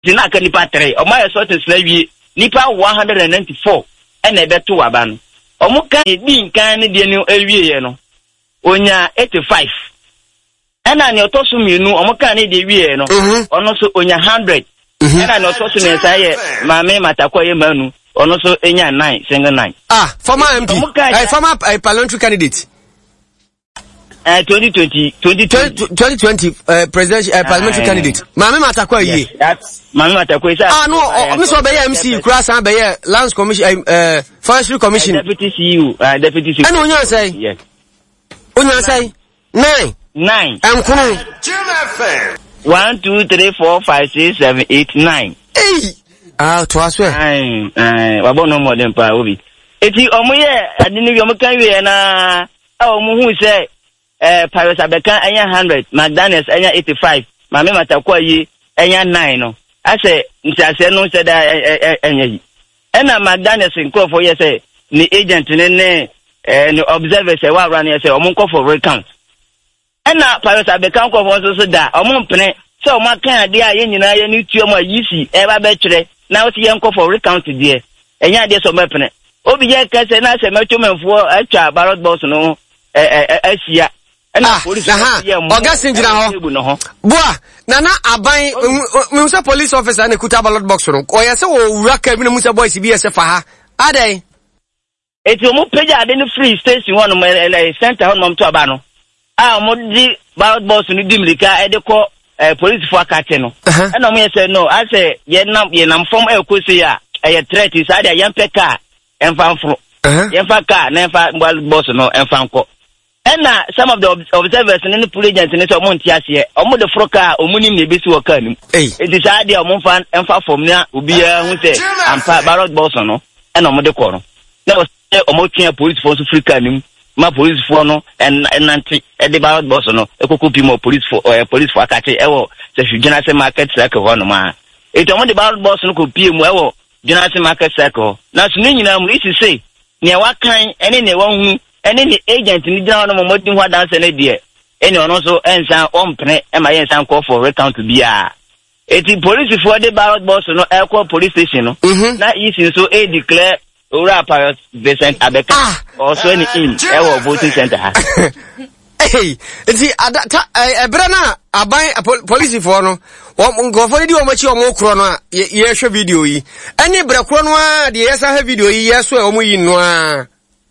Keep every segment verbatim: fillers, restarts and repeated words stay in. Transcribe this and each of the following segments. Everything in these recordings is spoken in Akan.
Dina ka nipa three. O ma sort slavi nipa one hundred ninety-four. And a beto waban. O mo kan di nkan ne de no awie no. Onya eighty-five. And an otosu mienu o mo kan ne de wie no. Ono so onya one hundred. And an otosu ne saye mame matakwa ye manu. Ono so enya nine, single nine. Ah, former M P. Uh, former uh, parliamentary candidate. Uh, twenty twenty, twenty twenty, twenty twenty uh, presidential uh, parliamentary uh, candidate. Mame matakwa ye. Yes, Mame matakwa isa. Ah no, uh, me so be M C, Krasa be Lands Commission, uh, Forestry Commission. Uh, deputy C E O, uh, deputy C E O. And onya say? Yes. Onya say? Nine. Nine. I'm coming. One, two, three, four, five, six, seven, eight, nine. Hey. Ah, to aswe. Nine. Eh, wabo no more than pa obi. Eti omuye adini bi omukan wi na a omu hu say eh Paris Abeka anya one hundred, McDonald's anya eighty-five, Mame matakwa yi anya nine no. Ase ntiase no say da anya yi. Ena McDonald's nkofo ye say ni agent ne ne eh ni observer say wa run ye say omu nkofo recount. Ena Paris Abeka nkofo so so da omu mpene say omu kan ade a ye nyina ye ni tuo ma yisi e ba be kire na wo ye nkofo recount de. Enya ade so mepene. Obi je kase na se metumenfo atwa ballot box no eh eh asia. Ah, Augustine jina ho. Boa, nana aban me say police officer na kuta ballot box no. Oya se wo wura ka bi na musa boys bi ese fa ha. Adai. Eti omo page ade no free station one no center one no to aba no. Ah, omo di ballot box no di mlika e de ko police for akate no. E na omo say no, I say ye nam ye nam form e ko se ya e threat is ade yan peka enfan fro. Yan fa ka na enfan ballot box no enfan ko. And uh, some of the ob- observers and the police agents in the Montias here, Omo the Froka, Omuni, the Bissu Okan. It is idea of Monfan and far from there will be a who say, I'm Barrett Bolsono, and Omo the Coro. There was Omotia police force African, my police for no, and Nanti at the Barrett Bolsono, a cocopi more police for or police for Akate, Ewo, the Janasa market circle one man. It's only the Barrett Bolson could be well, Janasa market circle. Now, Snina, we used to say, near what kind, and in the one. And any agent in the no more than what dance any dear. Any also ensign on pene and my ensign call for recount to be a. It is police for the ballot boss no airport police station. No, not easy so a declare Ura Paris Vincent Abeka also in our voting center. Hey, see, a brana, a buy a police for no. What go for you much or more chrono, yes, video. Any braquano, the S I have video, yes, or we know.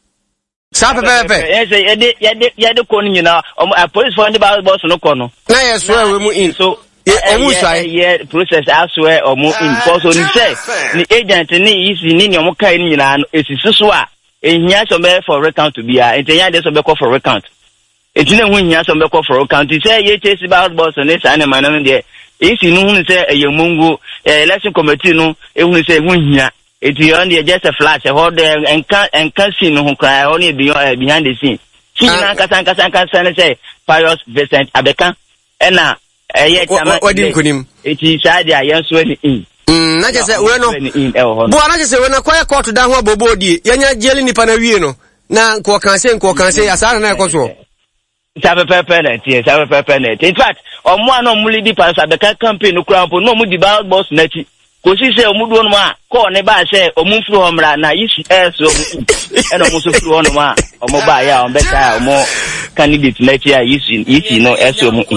Sapa pepe. Yes, yede yede yede koni nyina a police for the ballot box no kono. Na yes we mu in so omu sai yeah process aswe omu in because oni say ni agent ni isi ni ni omu kai ni nyina no esisi so a ehia so be for recount to be a entenya de so be call for recount. Etine hu hia so be call for recount say ye chase ballot box no say na man no de isi no hu say eyemungu election committee no ehun say hu hia. It is only just a flash. I hold there and can't and can't see no cry only beyond behind the scene. See, Nanka Sanka Sanka Sanka say, Pius Vincent Abeka, and now, a yet, what do you call him? It is idea, yes, when in. Hm, not just say, well, no, in El Bon, I just say, when I quite caught down what Bobodi, Yanya Jelly Panavino, now, Quacan say, Quacan say, as I don't know. Have a perpennet, yes, have a perpennet. In fact, on one of Mulidi Pass Abeka campaign, no crown, no Mudi Bal Boss Netty. Kosi se omudu onu ma ko ne ba se omufru homra na yisi eso e no muso fru onu ma omo ba ya on beta omo candidate na chia yisi yisi no eso mu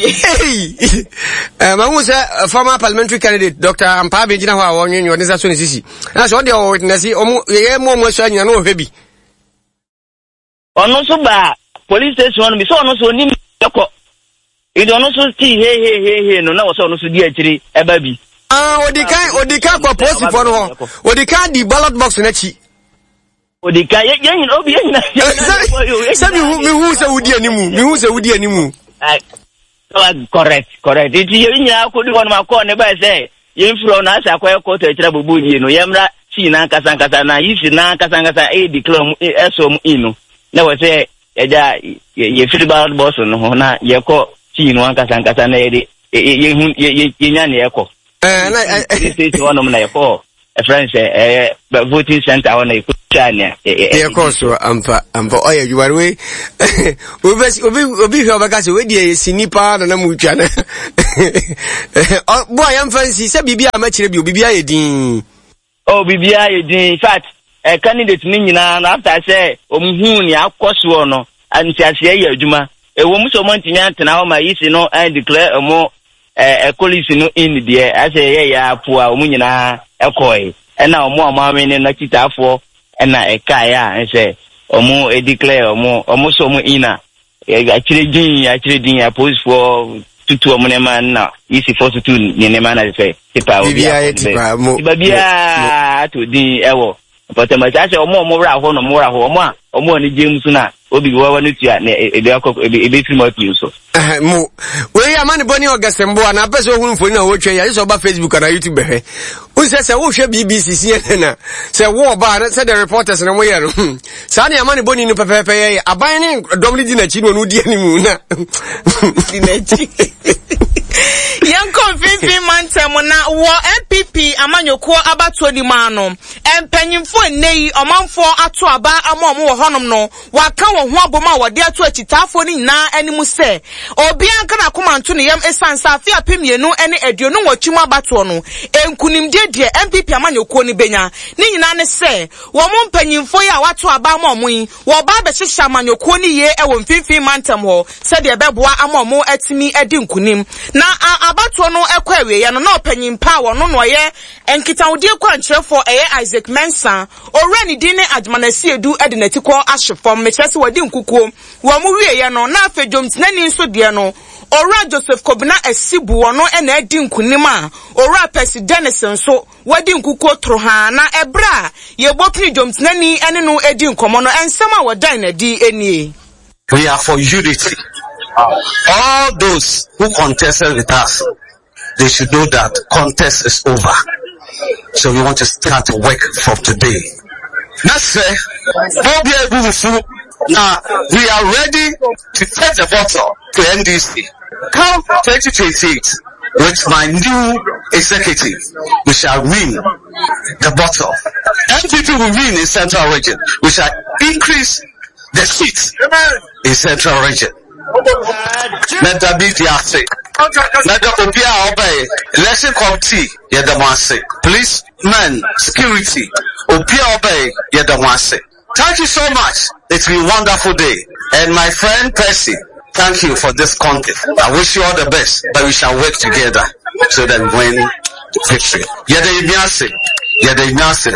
eh ma mu se former parliamentary candidate Doctor Ampa Benjina ho a wonwen yo nisa so ne sisi na so de o witness omo ye mo mo so anya na o hwebi onu so ba police station bi so onu so ni yeko e do onu so ti he he he he no na wo so onu so di akiri e ba bi. Ah, Odika, Odika, kwa posi for no. Odika di ballot box na chi. Odika, ye ye no bi ye na. Sabi hu mi hu se wudi animu, mi hu se wudi animu. Correct, correct. Iti ye nya ko di won ma ko ne ba se, ye mfro na asa kwa ko to etira bubu ni no, ye mra si na kasa kasa na yisi na kasa kasa e declare mu eso mu inu. Na wo se ye ja ye free ballot box no na ye ko si no kasa kasa na ye ye hu ye ye nya ne ye ko. Eh, na this is one of my four friends, eh, voting center on a Chania. Yeah, of course, I'm for, I'm for, oh, you are way. We'll be here because we did Sinipa and a Muchana. Oh, boy, I'm fancy, said Bibia, much review, Bibia, Dean. Oh, Bibia, in fact, a candidate Nina, after I say, Omhuni, of course, one, and Sasia Juma, a woman so much in now, my easy no, and declare a more a colleague in the air. I say, yeah, poor Munina, a coy, and now more mammy and a cheetah for. And I kaya and say, or more a declare or more or more so more inner. Actually, doing actually doing a post for two to a man now. Easy for two in a man, I say. Babia to the ever. But the much or more more or more or more or more in James Suna. Obi one to a bit more use. We are money bunny or Gassembo and a person for no watch. I saw about Facebook and YouTube. Who says I will share B B C C N N? Say war bar, said the reporters and away. Sunny a money bunny no pepe. A buying doubly dinner chino no dear moon. Young convincing man temona war M P P amanyo ko abato di mano. And penyimfo nei omanfo ato aba amom wo honom no. Waka wo ho aboma wode ato achitafo ni na animu se. Obi anka na komanto ne yam esansa afi apemienu ene aduonu watwum abato no. Enkunimde de M P P amanyo ko ni benya. Ni nyina ne se, wo mo penyimfo ya wato aba amom yi, wo ba be hihya amanyo ko ni ye e wo mfimfin mantem ho. Se de beboa amom atimi edi nkunim. Na abato no ekwawe ya no na opanyimpa wo no no ye enkitawde kwankyerefo eye Isaac Mensa orani din ne admanasi edu edinatiko ahyefom mekyerese wadi nkukuo wo mu wie ya no na afedwomtinani nso de no ora Joseph Kobina Esibu wono ena edi nkunim a ora Percy Denison so wadi nkukuo troha na ebra ye bopni dwomtinani ene no edi nkomo no ensem a wodan na di enie. We are for unity. All those who contested with us, they should know that contest is over. So we want to start work from today. Let's say, now we are ready to take the bottle to N D C. Come twenty twenty-eight, with my new executive, we shall win the bottle. N P P will win in Central Region. We shall increase the seats in Central Region. Let that be the answer. Let that be our obey. Election committee, yeah, the one say. Police, men, security, obey, obey, yeah, the one say. Thank you so much. It's been a wonderful day. And my friend Percy, thank you for this contest. I wish you all the best, but we shall work together so that we win victory. Yeah, the answer. Yeah, the answer.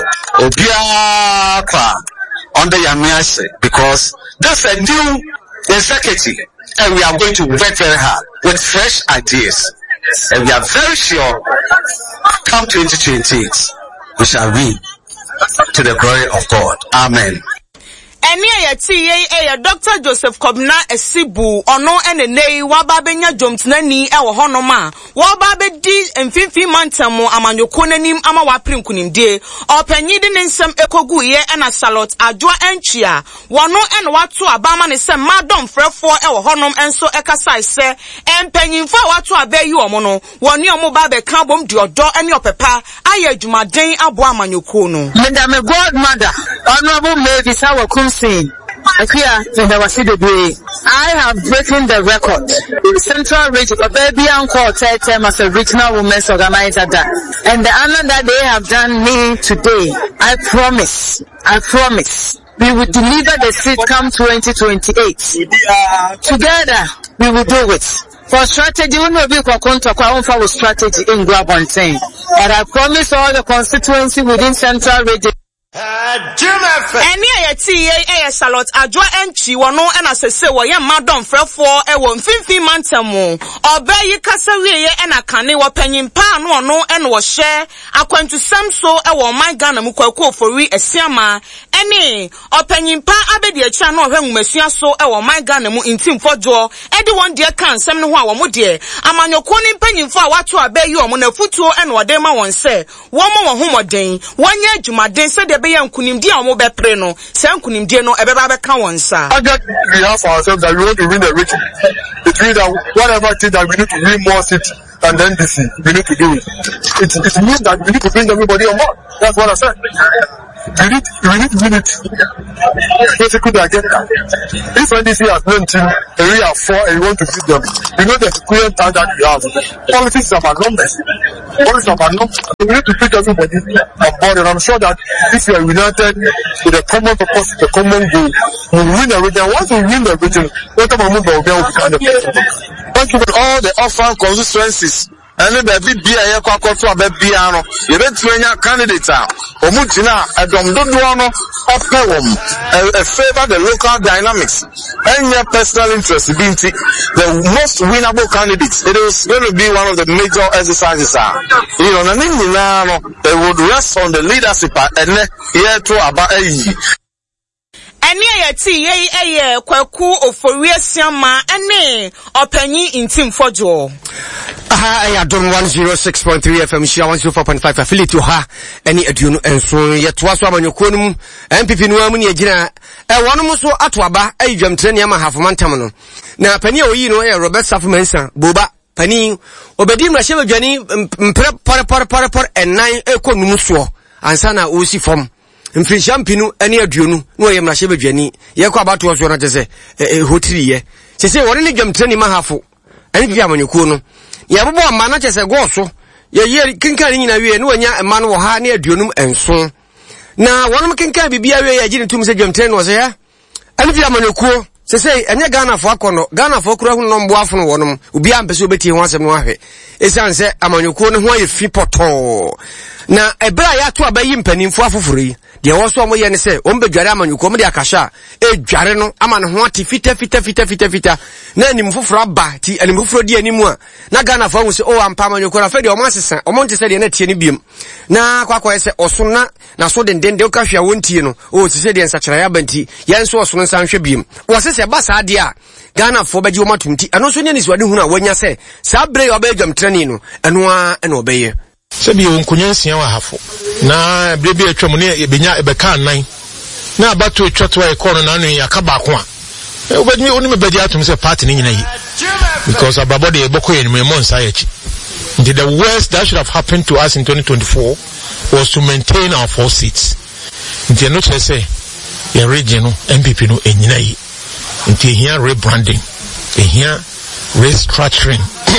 Obey, under your mercy, because that's a new executive. And we are going to work very hard with fresh ideas. And we are very sure, come twenty twenty-eight, we shall win to the glory of God. Amen. Eni ya T A A Doctor Joseph Kobina Esibu ono ene nei waba benya jomtinani ewo hono ma waba be di mfimfi mantamo amanyoko nanim ama wapre nkunimdie opanyi de nsem ekogu ye ena salot adwa entwia wono ene wato abama ne sem madom frefo ewo honom enso ekasai se empanyimfo wato abayi omo no woni omo ba be kan bom di odo ene opepa aye adwumaden abo amanyoko no. Madam Godmother Honorable Mavis Awakum saying, I have broken the record in Central Region of Baby Uncle Term as a regional women's organizer. And the honor that they have done me today, I promise, I promise, we will deliver the seat come twenty twenty-eight. Together, we will do it. For strategy, we will be for strategy in Guabontain. And I promise all the constituency within Central Region. Eni ya T A A salot adwa entry wono ena sese wo ye madom frefo e wo mfimfin mantamo obayi kasawie ye ena kane wo panyimpa no ono ena wo hye akwantu samso e wo man Ghana mu kwaku ofori esiama eni opanyimpa abedi acha no hwe nwumasua so e wo man Ghana mu intimfojo e de won de kan sem ne ho a wo mo de amanyoko ni panyimfo a wato abayi o mo na futuo ena wo de ma won se wo mo wo homoden wonye adwumaden se de nkunimdi a mo bepre no se nkunimdi no ebeba beka wonsa. We have for ourselves that we want to win the region. It means that whatever thing that we need to win more seats and then D C, we need to do it. It, it means that we need to bring everybody on board. That's what I said. We need, we need, we need basically agenda. If N D C has mentioned area four and you want to feed them, you know the current time that we have. Politics are about numbers. Politics are about numbers. We need to pick everybody on board, and I'm sure that if we are united with a common purpose, the common goal, we will win the region. Once we win the region, what about move will be kind of thank you for all the orphan constituencies. And then the B B I kwa kwa to abebiano ye betwenya candidate a omugina adom dodo no opewom a favor the local dynamics and your personal interest binti the most winnable candidates. It is going to be one of the major exercises are you know na ninina no they would rest on the leadership and here to aba ayi Eni ayati ye eye kwaku ofowie siama ene opanyi intim fojo. Aha ya don one oh six point three F M shia one oh four point five affiliate ha eni aduonu enso ye toa so amanyoko no M P P no amu ne agina e wono mo so atoaba ayidwam trene ama hafomantam no na pani oyi no e Robert Safumansa boba pani obedi mrahye badwani mpre pare pare pare pare enan ekonum so ansa na osi fom mfin champinu ene aduonu no ye mrahye badwani ye kwa bato so na tese e hotiri ye sese woni ne dwam trene ma hafo eni bi amanyoko no ya bobo amma na chese go so ye ye kinkan nyina wie no anya emma no ha na aduonum enso na wonum kinkan bibia wie ya gine tum se dwamtren no se ya ani bia manekuo sese anya Ghana fo akono Ghana fo kura hu no mbo afo no wonum obi ampese obeti ho asem no ahwe esanse amanyekuo no ho aye fi poto na ebra ya to abayi mpanimfo afoforo yi de wo so mo ye ne se o mbedware amanyekuo mo de akasha e dware no ama ne ho ati fita fita fita fita fita na anim foforo aba ti anim foforo di animu a na Ghana fo hu se o ampa amanyekuo na fa de o mo asesa o mo nte se de na tie ne biem na kwa kwa se osona na so denden de o ka hwea wontie no o se se de nsachara ya banti ye nso osona nsa hwe biem wo se se ba sa de a Ghana fo baji o matumti ano so ne ni swade hu na wanya se sa bre yo ba dwam trani no eno a eno obeye sebi onkunyansia wa hafo na brebi atwam ne ebenya ebeka nan na abato atwato e kono na no yaka ba ko a obedi oni me bedi atum se party ni nyina yi because ababode e boko yen me monsa yachi. The worst that should have happened to us in twenty twenty-four was to maintain our four seats. Nti no che say your region M P P no enyina yi nti here rebranding, here restructuring,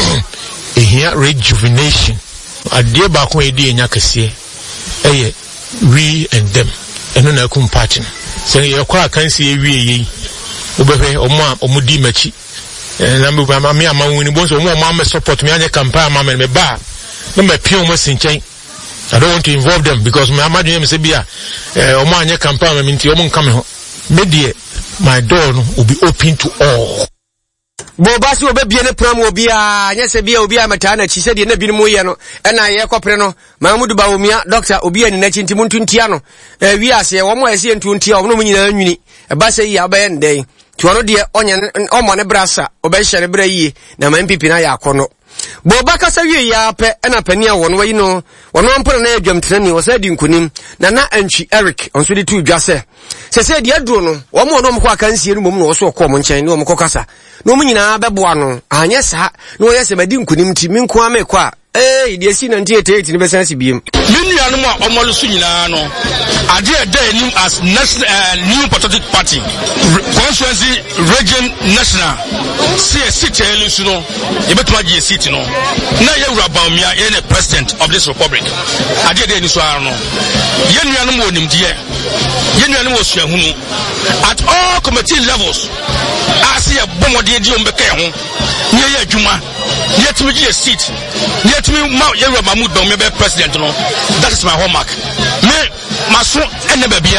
here rejuvenation. Adie ba ko edi enya kese eye we and them eno na kum party say ye kwa kan se ewie yi obehwe omo omudi machi na me ba me amanwini bo so omo ma support me anya campaign ma me ba na me pio mo sinchen. I don't want to involve them because me amadu me say bia omo anya campaign ma me nti omo nka me ho me die my door no will be open to all. Bobasi obebie ne pram obi a nyese bia obi a mata na chi se de na bi no ye no e na ye kopre no Mahmudu Bawumia doctor obi ani na chi ntimu ntuntia no e wi ase wo mo ase ntuntia wo no nyina nwini e ba se yi abaye ndey ti wono de onye omo ne brasa obehye ne bra yi na M P P na ya akono boba kasa wi ya pe e na pani a wono yi no wono mporo na adwamtrani wo sa di nkunim na na antwi Eric onso de tu dwase se se de aduro no wo mo no mko akansie no mom no wo so ko mo nchen no mko kasa no munyina beboa no anye sa no yese madi nkunim ti minko amekwa eh de si na ntie tete ni besan sibiem minua no a omolo so nyina no ade eda enim as national uh, new patriotic party constituency region national C S C tell no e betuma G S C no na ye wura Bawumia ye the president of this republic ade eda ni so ara no ye nua no mo onimdie ye nua no mo suahunu at all committee levels as ye bomode di ombeka ho ye ye adwuma ye tumi G S C ye ma Yewura Mahmudu Bawumia be president no. That is my hallmark. Me maso ene babia.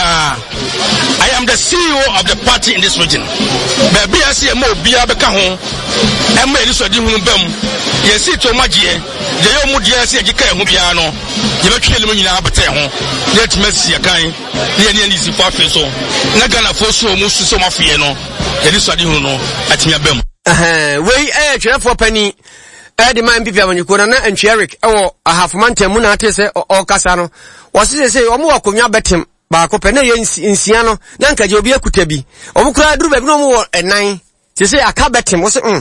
I am the C E O of the party in this region. Babia si emo bia beka ho. Ema eli so di hunu bam. Ye si to magye. Ye yo mu dia si agika ho bia no. Ye betwe ele nyina abete ho. Ye timasi akan. Ye ne ni si fa fe so. Na Ghana fo so mu su so mafie no. Ye di so di hunu no atimia bam. Eh we eh twefo pani Edi ma M P P amanyuko na na Antwi Eric ewo ahafomantam mu na ate se o kasa no wo se se omo wakonwa betem ba ko pe na ye nsia no na nka je obi akuta bi omo kura duru ba bi no mo enan se se aka betem wo se mm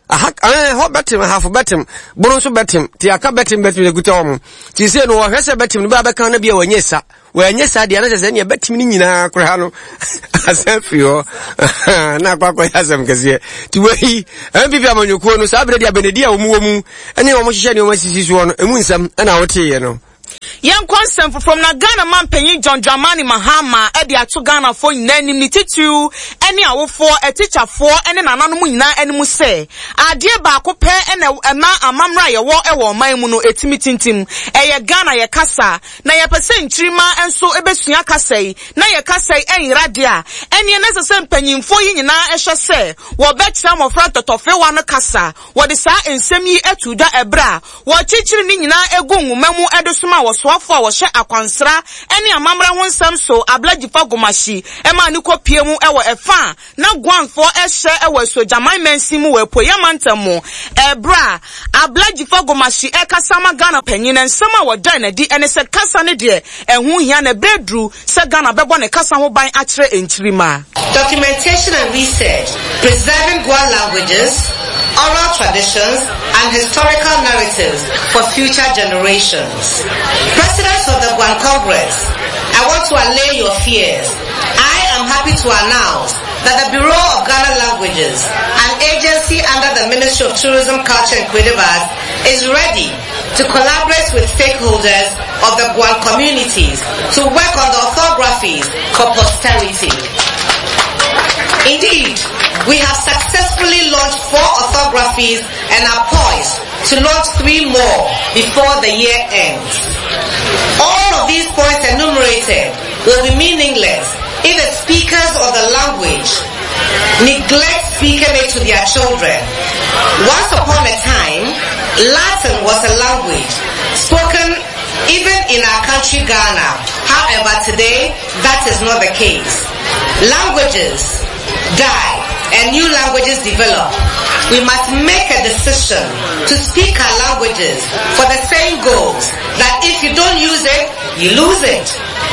aha eh ho betim half betim buru so betim ti aka betim betim le guta omo ti se no wo hwese betim no ba be kan na bia wanyesa wanyesa dia na se ne betim ni nyina kora no asafio na kwa kwa yasem kese ti wehi M P P amanyoko no sa bredi abenedia omu omu ene omo hihye ne omo sisi so no emu nsam na wote ye no Yan consent from na Ghana man penyin John Dramani Mahama e de ato Ghana for nanim ni titu ene awofo e teacher for ene nananom nyina enemu se ade ba ko pe ene ema amamra ye wo e wo man mu no etimi tintim e ye Ghana ye kasa na ye pese nchirima enso ebesua kasa yi na ye kasa yi enrade a ene ne sese mpanyimfo yi nyina e hwe se wo betra mofra totofe wa no kasa wo de sa ensem yi etuda ebra wo chichiri ni nyina egu nwumamu edosuma wo soafo a wo hye akwansra ene amamra ho nsam so ablagifa gomashi e ma ni kopie mu e wo efa na gwanfo e hye e wo so jaman mensimu we po yamantamu ebra ablagifa gomashi e kasa ma Ghana panyin nsam a wo dan na di ene se kasa ne de ehu hia na bedru se Ghana bebo ne kasa ho ban akere enchirima. Documentation and research, preserving Gwa languages, oral traditions, and historical narratives for future generations. Presidents of the Gwan Congress, I want to allay your fears. I am happy to announce that the Bureau of Ghana Languages, an agency under the Ministry of Tourism, Culture and Creative Arts, is ready to collaborate with stakeholders of the Gwan communities to work on the orthographies for posterity. Indeed, we have successfully launched four orthographies and are poised to launch three more before the year ends. All of these points enumerated will be meaningless if the speakers of the language neglect speaking it to their children. Once upon a time, Latin was a language spoken even in our country Ghana. However, today, that is not the case. Languages die and new languages develop. We must make a decision to speak our languages for the same goals that if you don't use it, you lose it.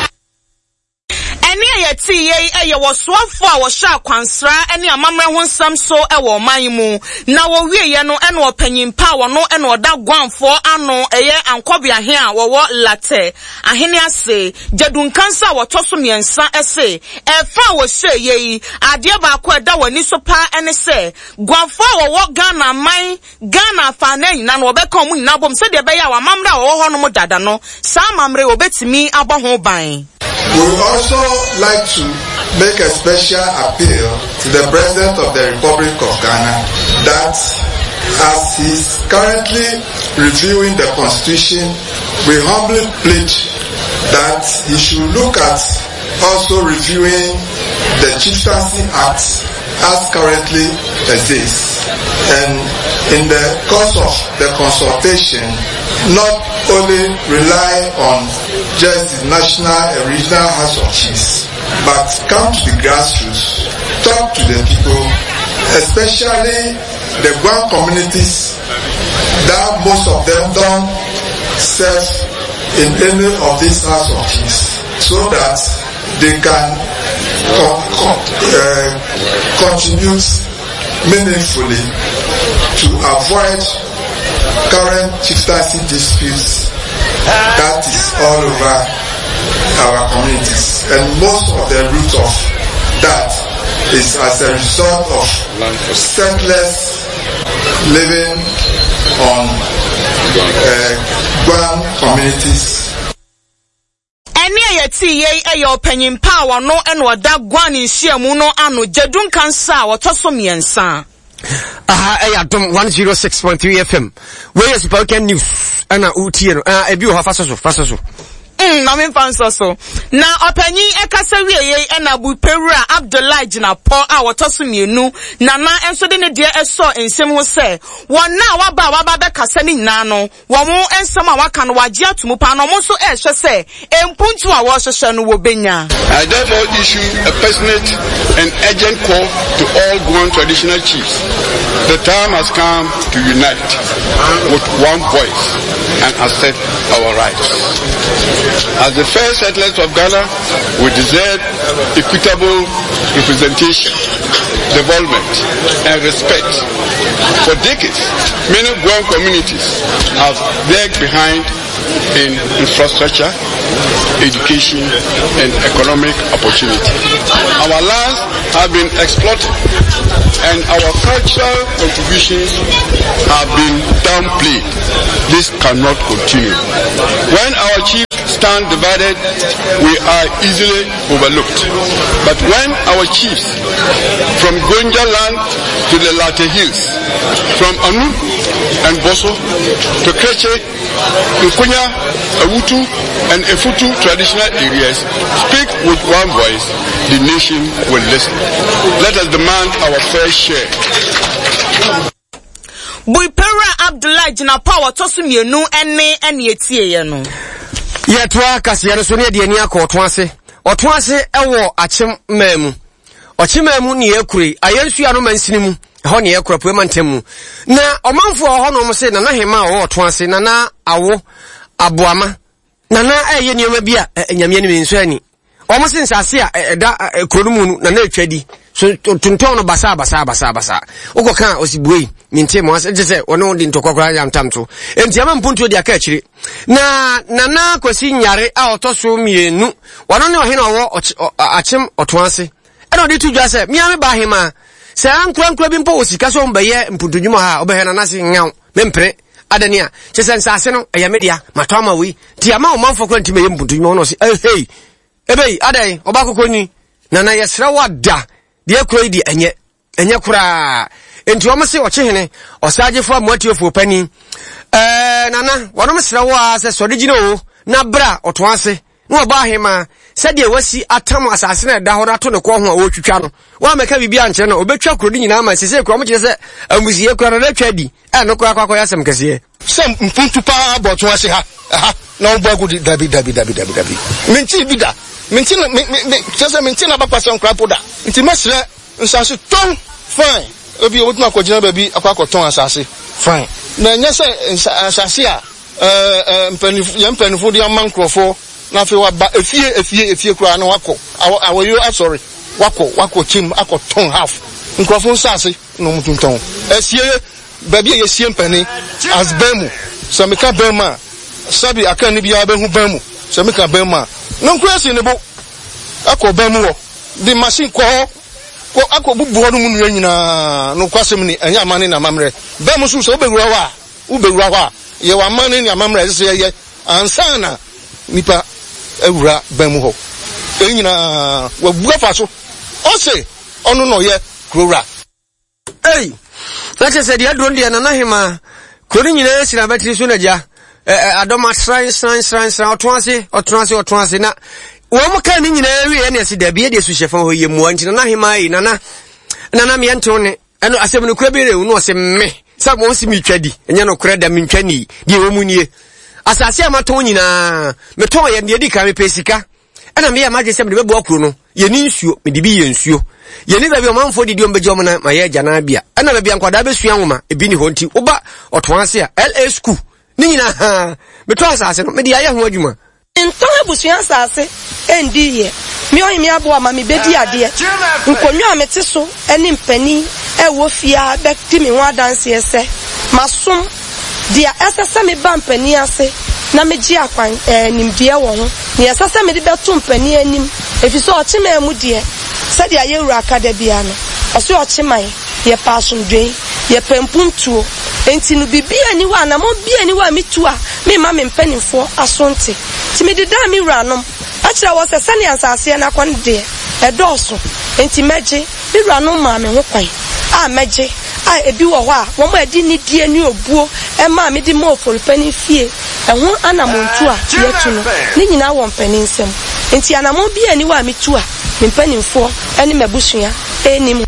Ene ye ti ye e ye wo soafo a wo hya kwansra ene amamre ho nsam so e wo man mu na wo wie ye no ene opanyimpa wo no ene oda gwanfo ano eye ankobia he a wo wo late ahene ase jadunkansa wo toso miensa ese e fa wo hye ye ade ba ko eda wani so pa ene se gwanfo wo wo Ghana man Ghana fa na nyina no obeka mu nyina bom se de be ya wa amamre a wo ho no mo dada no sa amamre obetimi abo ho ban. We would also like to make a special appeal to the President of the Republic of Ghana that as he is currently reviewing the Constitution, we humbly plead that he should look at also reviewing the Chieftaincy Act as currently exists. And in the course of the consultation, not only rely on just the national and regional House of Chiefs, but come to the grassroots, talk to the people, especially the Gwan communities that most of them don't serve in any of these House of Chiefs, so that they can co- co- uh, contribute meaningfully to avoid current chieftaincy disputes that is all over our communities, and most of the root of that is as a result of senseless living on uh, Gwan communities. Ene ye ti ye e ye opanyimpa wo no ene oda Gwan nhyiamu no ano jadunkansa wo toso miensa. Aha, eh, Adom one oh six point three F M. Where is spoken news? Ana utie no. Ah, ebi o ha faso so, faso so. Mm, na me fanso so. Na opanyi ekasa wie ye na Bupewura Abdullah Jinapo a wotoso mienu na na enso de ne de eso ensem ho se. Won na waba waba be kasa ni nyina no. Wo mo ensem a waka no wage atomu pa no mo so e hwe se empuntu a wo hwehwe no wo benya. I therefore issue a passionate and urgent call to all Gwan traditional chiefs. The time has come to unite with one voice and accept our rights. As the first settlers of Ghana, we deserve equitable representation, development, and respect. For decades, many Guam communities have lagged behind in infrastructure, education, and economic opportunity. Our lands have been exploited, and our cultural contributions have been downplayed. This cannot continue. When our chiefs stand divided, we are easily overlooked. But when our chiefs, from Gonja land to the Latte Hills, from Anu and Boso to Kreche, Nkunya, Awutu, and Efutu traditional areas, speak with one voice, the nation will listen. Let us demand our fair share. Buipera Abdullah Jina Power Tosumienu ene ene etie ye no. Yetwa kasiya no so ne de ani akọ ase. Oto ase ewo achim memu. Ochimemu ne yakuri ayensu ano mansini mu. Ho ne yakura po mantemu. Na omanfo ho no mo se na na hema wo oto ase na na awo aboama. Na na eye nioma bia nyame ne mensu ani. Omo se nsase a eda kronumu na na atwadi. So tunton no basa basa basa basa. Ukoka osibuei mintie mo ase je ono di ntokokora ya ntamto. Enti ama mpuntu di aka akire. Na nana kwasi nyare a otoso mienu. Wano ne ohena wo achim otoase. E no di tudwa se mi ame ba hema. Se ankura nkura bi mpo osika so mbeye mpuntu dwuma ha obehena na se nyaw. Mempre adania. Che se nsase no eya media matoma wi. Ti ama o manfo kura ntime ye mpuntu dwuma no se eh hey. Ebei adai obakokoni nana yesra wada. Die kuro di enye enye kura enti o mse ochehene osagefo amoatiofo pani eh nana wono msra wa se sodegina o na bra oto ase no ba hema se de wasi atam asase na da ho na to ne ko ho a wotwitwa no wa meka bibia nche no obetwa kuro di nyina ma se se kuro mo kire se amusiye kuro na twa di e no ko akwa yasem kese sem mpuntu pa bo to ase ha ha na o bagu di dabi dabi dabi dabi dabi minti bida minti na chese minti na ba kwase nkrapo da nti mesre nsase ton fine obi o tuma ko jina ba bi akwa ko ton asase fine na nya se asase a eh mpanifu ya mpanifu di amankrofo na fe wa ba efie efie efie kura na wako awoyo asori wako wako chim akọ ton half nkrofo nsase no mutunton esie ba bi ye sie mpani as bemu so meka bema sabi aka ni bia ba hu bemu so meka bema no nkrasi ne bo akọ bemu wo the machine ko ko akọ bubu ho no mu nua nyina no kwasem ni anya amane na mamre bemu so so obewura wa ubewura wa ye wa amane ni amamre se ye ansana nipa ewura bemu ho enyina wa buafa so o se onu no ye krowra hey that is the adron dia na hima kori nyina sina batiri so na ja adoma shrine shrine shrine shrine otonase otonase otonase na wo mo kan ni nyina wi na esi da bia de su shefa ho ye mu anti na hima yi nana nana me ento ne eno asem no kura bere no se me sa mo si mi twadi enya no kura da mi ntwani die wo mu nie asase amaton nyina me ton ye de di ka me pesika ena me ya maje se me de bebu akuru no ye ni nsuo me de bi ye nsuo ye ni da bi o manfo di di o mbeje o na ma ye jana bia ena be bia nkwada be sua nwoma e bi ni ho nti oba otonase a L A school ni nyina ha me ton asase no me de aye ho adwuma nton abusuan asase endi ye mi o mi abo ama mi bedi ade nkonwa amete so eni mpani e wo fia be ti mi ho adanse ese masom dia esese me ba mpani ase na me gi akwan nimdie wo ho ne esese me de beto mpani anim efiso ochima mu die se dia ye wura aka da bia no oso ochima ye pasundwe ye pempuntuo enti no bibia ni wa na mo bia ni wa mitu a me ma me mpanifo asonte ti me de da mi wura no akira wo se sane ansase na kwan de e doso enti meje mi wura no ma me ho kwan a meje a ebi wo ho a wo ma di ni die ni obuo e ma me di mo folpani fie e ho anamontu a yetu no ni nyina wo mpani nsem enti anamon bia ni wa mitu a me mpanifo eni mabusua enim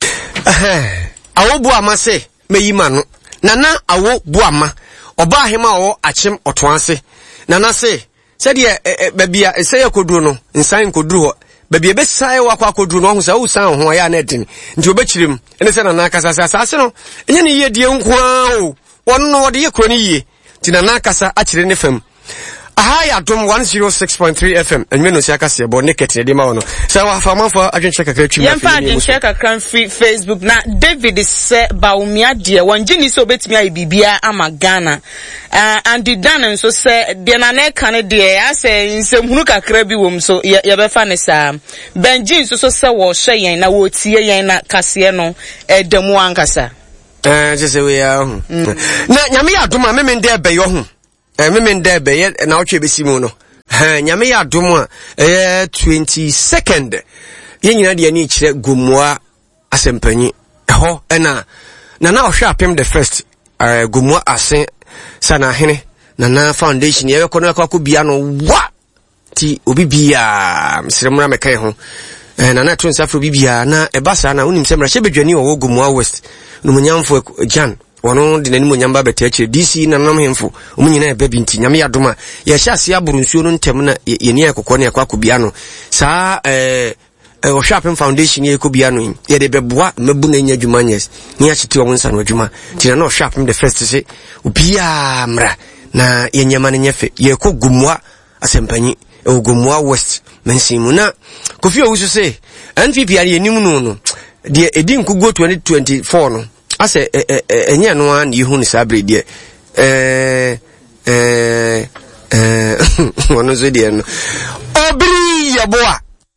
eh awo bu amase meyima no nana awo bu ama oba hema wo achim otoanse nana se se de babia ese yakoduru no nsan koduru ho babia be sai wa kwa koduru no ho se wo san ho ya na edin nti obechirim ene se nana kasa sase no enye ne ye die nko a o wonno wode ye kroni ye ti nana kasa achire ne fam Aha ya dom one oh six point three F M. Enwe no sia ka se bo naked ne de ma wono. Sa wa fa manfo adwenche kakra twi ma. Yemfa adwenche kakra free Facebook na David se Baumia de wonje ni so betimi ayi bibia ama Ghana. Uh, and the dan nso se de na na ka ne de ase nsemhunu kakra bi wom so ye be fa ne sa. Benji nso so se wo hwe yen na wo tie yen na kase no edemu ankasa. Eh je se we ya. Na nyame ya doma me me de be yo ho. Eh me me de be ye na otwe be simu no. Ha nyame ya doma eh twenty-second. Ye nyina de ani kire Gomua asempanyi. Ho na na na ohwe apem the first eh Gomua asen sana hene na na foundation ye ko na kwa bia no wa ti obi bia msremra mekan ho eh na na tun safro bibia na ebasa na unim semra shebedwani wo Gomua West no munyamfo Jan wono de nani munyamba beta akire D C na nam hemfo omunyina e babi nti nyame yadoma ye hyase aburu nsuo no ntem na ye ne akokɔ ne akwa bia no saa eh o Sharpen Foundation ye ko bia no ye de beboa mabu na nya dwuma nyes ni a chiti o nsa no dwuma ti na no Sharpen the first say obia mra na ye nyama ne nyefe ye ko Gomua asempanyi e Gomua West mensimu na Kofi Owusu say N P P ari enim no no de edin ku go twenty twenty-four no ase enye no an ye hu ni sabre de eh eh eh wono so de no obri yaboa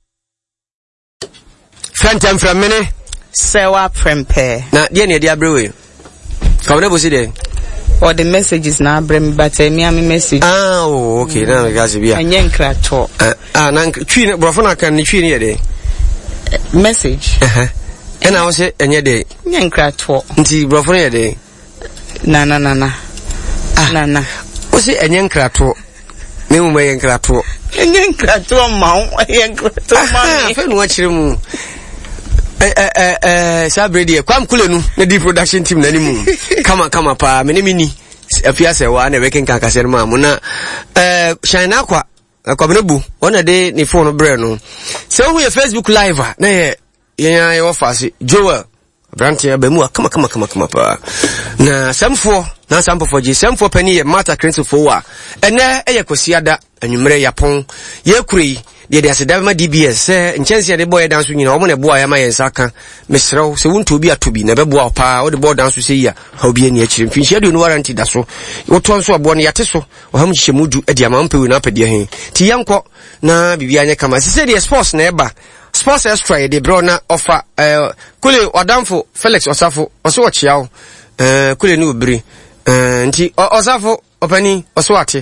Fantam from mene sewa prempe na de ne de abrewe ka wona bo si de or the messages na abrem but me am message ah oh okay mm. na ga se bia enye nkra to ah na twi ne brofo na kan ne twi ne ye de message eh eh ena wo se enye de enye nkra to nti brofo ne ye de na na na na ah na na wo se enye nkra to me mu me nkra to enye nkra to ma wo enye nkra to ma fe no akire mu eh eh eh sabredi kwam kulenu na di production team na nimu kama kama pa me ne mini afia se wa na working kan kase ma mu na eh shine akwa akwa benebu ona de ni phone bre no se wo ye Facebook live na ye yenya ye office Joel Brantia be mu kama kama kama kama pa na samfo na samfo foji samfo pani ye mata krinsofo wa ene eye kosiada anwumre yapon ye kuri de de asedama D B S eh nchense de boy dance nyina omo na boa ya ma yensa ka mesrew se wonto obi atobi na be boa pa wo de boy dance se ya ha obi ani akire mfinhia de no warranty da so wo to nso abo no yate so wo ham hye mudu adi ama mpewe na apede he ti yanko na bibia anya kama se se de sports na eba sports extra de bro na offer eh kule wadamfo Felix Osafo oso wo chiawo eh kule ni obiri eh nti Osafo opani oso ate.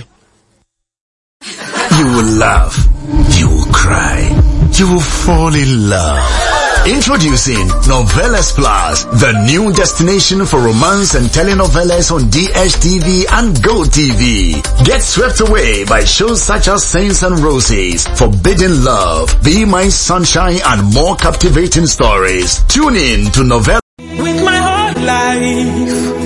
You will laugh, you will cry, you will fall in love. Introducing Novelas Plus, the new destination for romance and telenovelas on D H T V and Go T V. Get swept away by shows such as Saints and Roses, Forbidden Love, Be My Sunshine, and more captivating stories. Tune in to Novelas. With my whole life.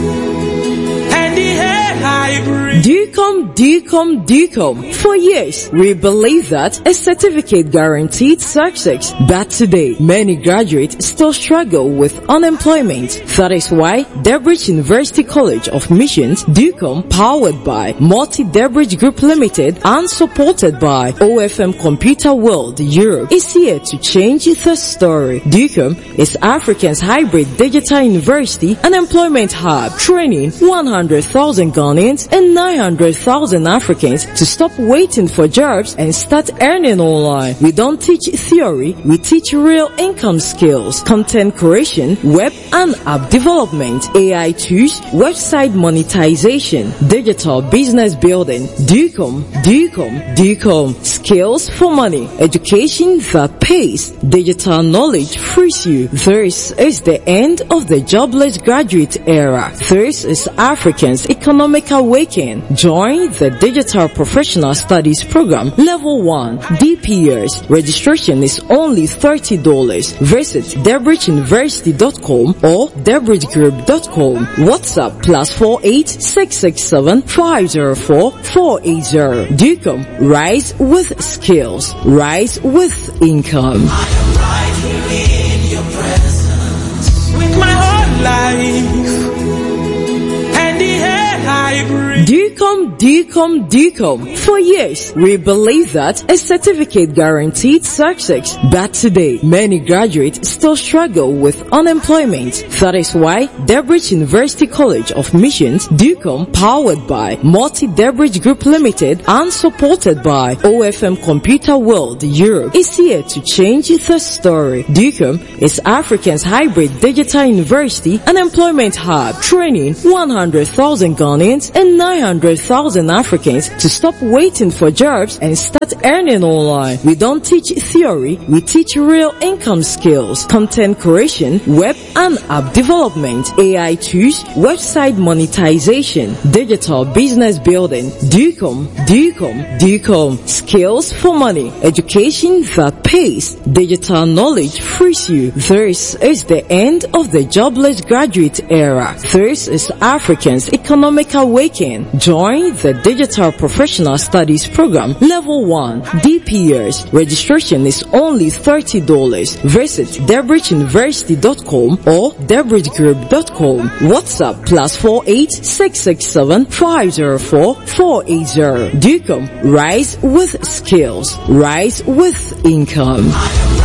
DUCOM, DUCOM, DUCOM. For years, we believe that a certificate guaranteed success. But today, many graduates still struggle with unemployment. That is why Debridge University College of Missions, DUCOM, powered by Multi Debridge Group Limited and supported by O F M Computer World Europe, is here to change the story. DUCOM is Africa's hybrid digital university and employment hub, training one hundred thousand Ghanaians and nine hundred thousand Africans to stop waiting for jobs and start earning online. We don't teach theory, we teach real income skills, content creation, web and app development, A I tools, website monetization, digital business building. DUCOM, DUCOM, DUCOM. Skills for money, education that pays, digital knowledge frees you. This is the end of the jobless graduate era. This is Africans' economic awakening. Join the Digital Professional Studies Program Level one D P S. Registration is only thirty dollars. Visit debridge university dot com or debridge group dot com. WhatsApp plus four eight six six seven five zero four four eight zero. DUCOM, rise with skills, rise with income. I am right here in your presence with my whole life and the air I breathe. DCOM, DCOM, DCOM. For years, we believe that a certificate guaranteed success. But today, many graduates still struggle with unemployment. That is why Debridge University College of Missions, DCOM, powered by Multi Debridge Group Limited and supported by O F M Computer World Europe, is here to change the story. DCOM is Africa's hybrid digital university and employment hub, training one hundred thousand Ghanaians and nine hundred thousand Africans to stop waiting for jobs and start earning online. We don't teach theory, we teach real income skills, content creation, web and app development, A I tools, website monetization, digital business building. DCOM, DCOM, DCOM. Skills for money, education that pays, digital knowledge frees you. This is the end of the jobless graduate era. This is Africans' economic awakening. Join the Digital Professional Studies Program Level one D P S. Registration is only thirty dollars. Visit debridge university dot com or debridge group dot com. WhatsApp plus four eight six six seven five zero four four eight zero. DCOM, rise with skills, rise with income.